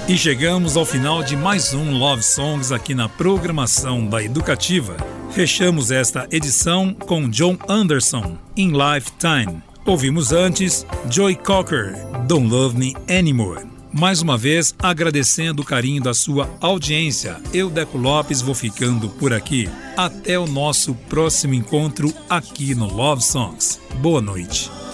E chegamos ao final de mais um Love Songs aqui na programação da Educativa. Fechamos esta edição com John Anderson, In Lifetime. Ouvimos antes Joy Cocker, Don't Love Me Anymore. Mais uma vez, agradecendo o carinho da sua audiência, eu, Deco Lopes, vou ficando por aqui. Até o nosso próximo encontro aqui no Love Songs. Boa noite.